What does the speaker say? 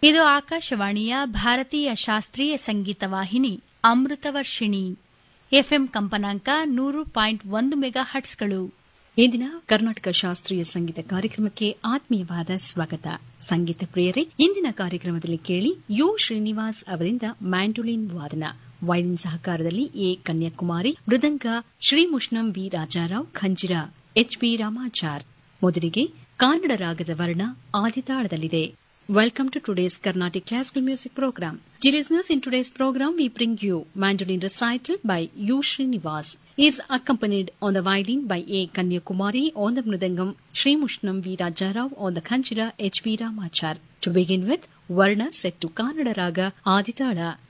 ಇದು ಆಕಾಶವಾಣಿಯ ಭಾರತೀಯ ಶಾಸ್ತ್ರೀಯ ಸಂಗೀತ ವಾಹಿನಿ ಅಮೃತವರ್ಷಿಣಿ. ಎಫ್ಎಂ ಕಂಪನಾಂಕ 100.1 ಮೆಗಾ ಹರ್ಟ್ಸ್ಗಳು. ಇಂದಿನ ಕರ್ನಾಟಕ ಶಾಸ್ತ್ರೀಯ ಸಂಗೀತ ಕಾರ್ಯಕ್ರಮಕ್ಕೆ ಆತ್ಮೀಯವಾದ ಸ್ವಾಗತ. ಸಂಗೀತ ಪ್ರಿಯರೇ, ಇಂದಿನ ಕಾರ್ಯಕ್ರಮದಲ್ಲಿ ಕೇಳಿ ಯು ಶ್ರೀನಿವಾಸ್ ಅವರಿಂದ ಮ್ಯಾಂಡೋಲಿನ್ ವಾದನ, violin ಸಹಕಾರದಲ್ಲಿ A Kanyakumari, mridanga ಶ್ರೀಮುಷ್ಣಂ V Raja Rao, ಖಂಜಿರ H B Ramachar. ಮೊದಲಿಗೆ ಕನ್ನಡ ರಾಗದ ವರ್ಣ ಆದಿತಾಳದಲ್ಲಿದೆ. Welcome to today's Carnatic Classical Music Program. Dear listeners, in today's program we bring you Mandolin Recital by U. Srinivas. He is accompanied on the violin by A. Kanyakumari, on the mridangam Sri Mushnam V. Rajarao, on the khanchira H. B. Ramachar. To begin with, Varna set to Kannada Raga Aditala.